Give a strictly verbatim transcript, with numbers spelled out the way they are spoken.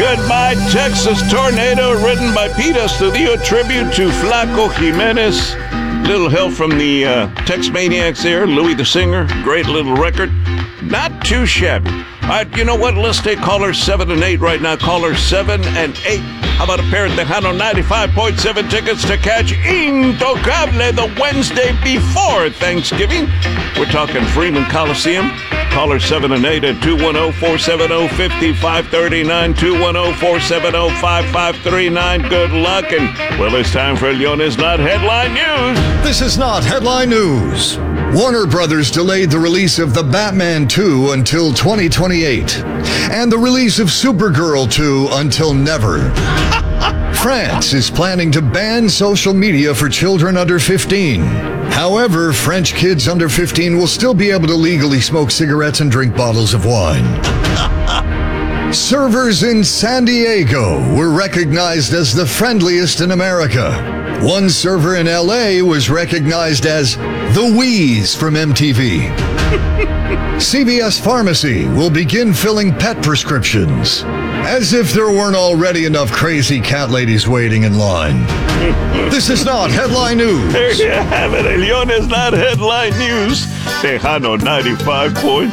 Goodbye, Texas Tornado, written by Pete Estudillo, tribute to Flaco Jimenez. Little help from the uh, Tex Maniacs there, Louis the Singer. Great little record. Not too shabby. All right, you know what? Let's take callers seven and eight right now. Callers seven and eight. How about a pair of Tejano ninety-five point seven tickets to catch Intocable the Wednesday before Thanksgiving? We're talking Freeman Coliseum. Caller seven and eight at two one zero, four seven zero, five five three nine, two one zero, four seven zero, five five three nine. Good luck. And, well, it's time for Leones Not Headline News. This is not headline news. Warner Brothers delayed the release of The Batman two until twenty twenty-eight, and the release of Supergirl two until never. France is planning to ban social media for children under fifteen. However, French kids under fifteen will still be able to legally smoke cigarettes and drink bottles of wine. Servers in San Diego were recognized as the friendliest in America. One server in L A was recognized as the Wheeze from M T V. C V S Pharmacy will begin filling pet prescriptions. As if there weren't already enough crazy cat ladies waiting in line. This is not headline news. There you have it, Leones Not Headline News. Tejano ninety-five point